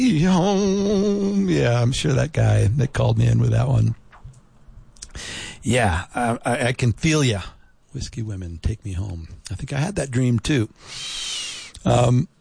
me home. Yeah, I'm sure that guy that called me in with that one. Yeah, I can feel ya. Whiskey women, take me home. I think I had that dream too.